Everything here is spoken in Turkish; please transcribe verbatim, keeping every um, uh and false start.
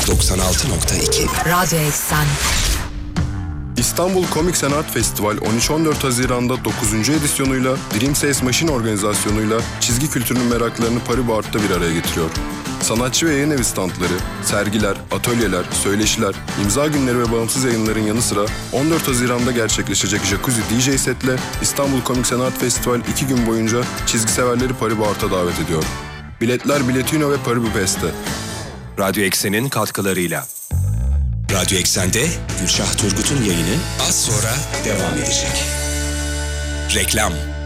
doksan altı nokta iki Radyo Eksen. İstanbul Komik Sanat Festival on üç on dört Haziran'da dokuzuncu edisyonuyla Dream Says Machine organizasyonuyla çizgi kültürünün meraklarını Paribuart'ta bir araya getiriyor. Sanatçı ve yayın evi standları, sergiler, atölyeler, söyleşiler, imza günleri ve bağımsız yayınların yanı sıra on dört Haziran'da gerçekleşecek Jacuzzi D J setle İstanbul Komik Sanat Festival iki gün boyunca çizgi severleri Paribuart'a davet ediyor. Biletler Biletino ve Paribupest'te. Radyo Eksen'in katkılarıyla. Radyo Eksen'de Gülşah Turgut'un yayını az sonra devam edecek. Reklam.